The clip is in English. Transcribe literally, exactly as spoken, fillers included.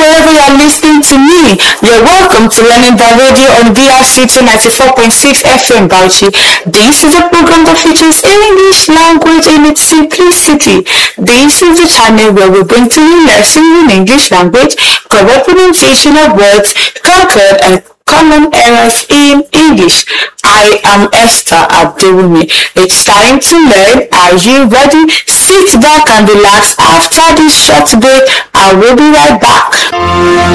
wherever you are listening to me. You're welcome to Learning by Radio on B R C two ninety-four point six F M Bauchi. This is a program that features English language in its simplicity. This is the channel where we bring to you lessons in English language, correct pronunciation of words, concord and common errors in English. I am Esther Abdulmi. It's time to learn. Are you ready? Sit back and relax. After this short break, I will be right back.